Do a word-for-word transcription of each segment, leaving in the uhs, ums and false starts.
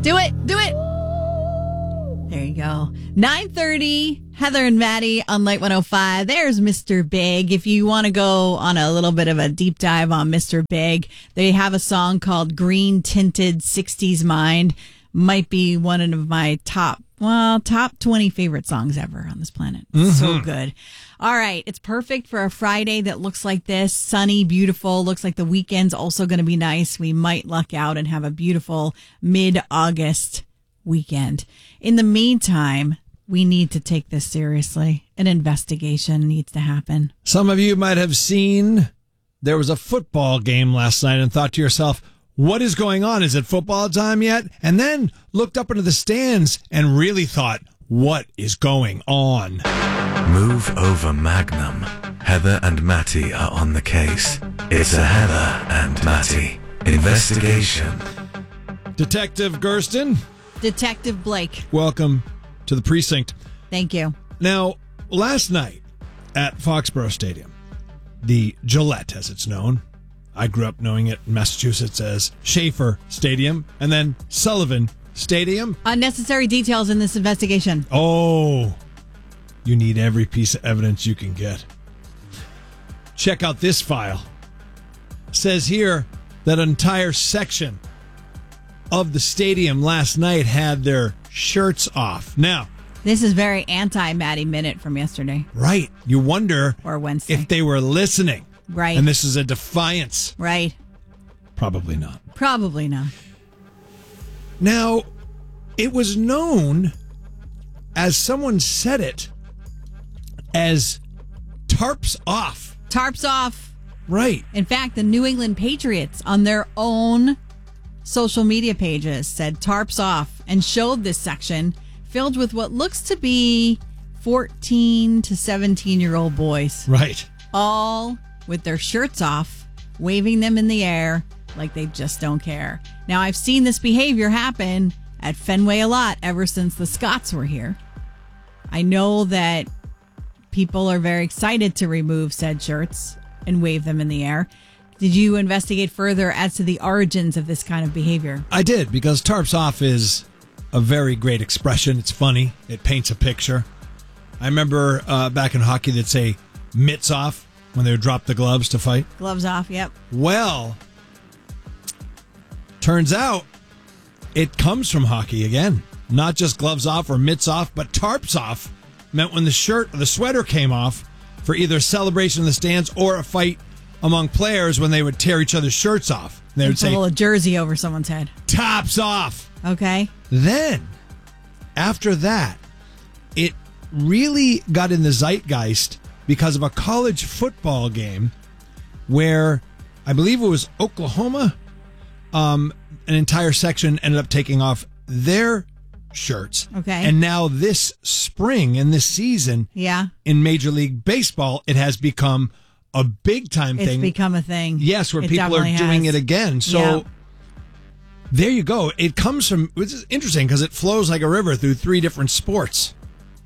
Do it. Do it. There you go. nine thirty, Heather and Maddie on Light one oh five. There's Mister Big. If you want to go on a little bit of a deep dive on Mister Big, they have a song called Green Tinted sixties Mind. Might be one of my top, well, top twenty favorite songs ever on this planet. Mm-hmm. So good. All right. It's perfect for a Friday that looks like this. Sunny, beautiful. Looks like the weekend's also going to be nice. We might luck out and have a beautiful mid-August weekend. In the meantime, we need to take this seriously. An investigation needs to happen. Some of you might have seen there was a football game last night and thought to yourself, what is going on? Is it football time yet? And then looked up into the stands and really thought, what is going on? Move over, Magnum. Heather and Matty are on the case. It's a Heather and Matty investigation. Detective Gersten. Detective Blake. Welcome to the precinct. Thank you. Now, last night at Foxborough Stadium, the Gillette, as it's known, I grew up knowing it in Massachusetts as Schaefer Stadium, and then Sullivan Stadium. Unnecessary details in this investigation. Oh, you need every piece of evidence you can get. Check out this file. It says here that an entire section of the stadium last night had their shirts off. Now, this is very anti-Maddie Minute from yesterday. Right. You wonder or Wednesday. if they were listening. Right. And this is a defiance. Right. Probably not. Probably not. Now, it was known, as someone said it, as tarps off. Tarps off. Right. In fact, the New England Patriots on their own social media pages said tarps off and showed this section filled with what looks to be fourteen to seventeen year old boys. Right. All with their shirts off, waving them in the air like they just don't care. Now, I've seen this behavior happen at Fenway a lot ever since the Scots were here. I know that people are very excited to remove said shirts and wave them in the air. Did you investigate further as to the origins of this kind of behavior? I did, because tarps off is a very great expression. It's funny. It paints a picture. I remember uh, back in hockey they'd say mitts off when they would drop the gloves to fight. Gloves off, yep. Well, turns out it comes from hockey again. Not just gloves off or mitts off, but tarps off meant when the shirt or the sweater came off for either a celebration in the stands or a fight among players when they would tear each other's shirts off. They would say, pull a jersey over someone's head. Tops off. Okay. Then, after that, it really got in the zeitgeist because of a college football game where I believe it was Oklahoma, um, an entire section ended up taking off their shirts. Okay. And now this spring and this season, yeah, in Major League Baseball, it has become a big time it's thing. It's become a thing. Yes, where it people are doing has. it again. So yeah. There you go. It comes from, which is interesting because it flows like a river through three different sports.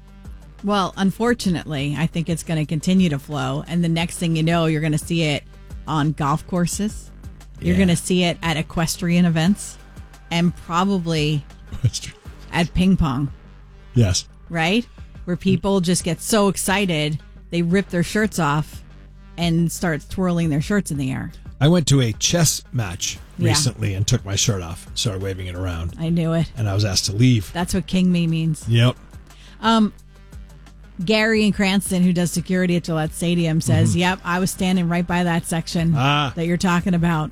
Well, unfortunately, I think it's going to continue to flow. And the next thing you know, you're going to see it on golf courses. You're Yeah. going to see it at equestrian events and probably at ping pong. Yes. Right? Where people just get so excited, they rip their shirts off and start twirling their shirts in the air. I went to a chess match Yeah. recently and took my shirt off, started waving it around. I knew it. And I was asked to leave. That's what King Me means. Yep. Um, Gary in Cranston, who does security at Gillette Stadium, says, Mhm. yep, I was standing right by that section Ah. that you're talking about.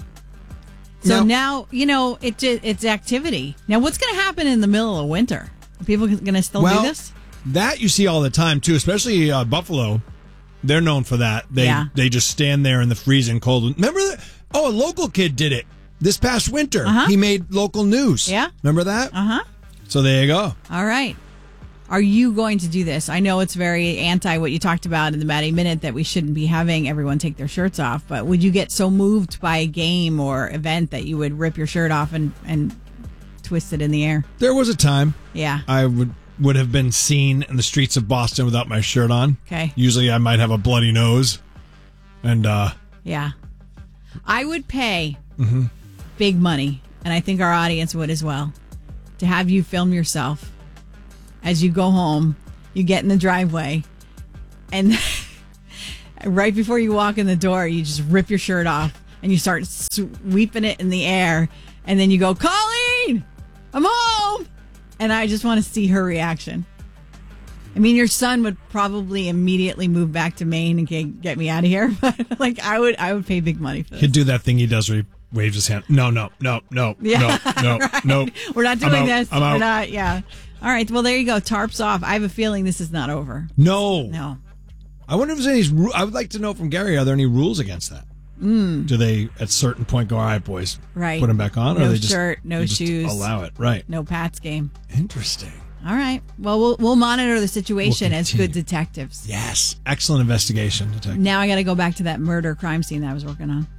So Now- now, you know, it ju- it's activity. Now, what's going to happen in the middle of winter? Are people going to still well, do this? That you see all the time, too, especially uh, Buffalo. They're known for that. They Yeah. they just stand there in the freezing cold. Remember that? Oh, a local kid did it this past winter. Uh-huh. He made local news. Yeah. Remember that? Uh-huh. So there you go. All right. Are you going to do this? I know it's very anti what you talked about in the Maddie Minute that we shouldn't be having everyone take their shirts off, but would you get so moved by a game or event that you would rip your shirt off and, and twist it in the air? There was a time Yeah. I would would have been seen in the streets of Boston without my shirt on. Okay. Usually I might have a bloody nose. And, uh... Yeah. I would pay mhm. big money, and I think our audience would as well, to have you film yourself as you go home. You get in the driveway, and right before you walk in the door, you just rip your shirt off and you start sweeping it in the air, and then you go, Colleen, I'm home. And I just want to see her reaction. I mean, your son would probably immediately move back to Maine and get, get me out of here. But like, I would, I would pay big money for this. He'd do that thing he does where he waves his hand. No, no, no, no, Yeah, no, no, right. no. We're not doing I'm out. this. I'm We're out. not. Yeah. All right. Well, there you go. Tarps off. I have a feeling this is not over. No. No. I wonder if there's any. ru- I would like to know from Gary. Are there any rules against that? Mm. Do they at certain point go, all right, boys, Right. put them back on, or No they just shirt, no they just shoes. allow it? Right. No Pats game. Interesting. All right. Well, we'll we'll monitor the situation We'll as continue. good detectives. Yes. Excellent investigation, detective. Now I got to go back to that murder crime scene that I was working on.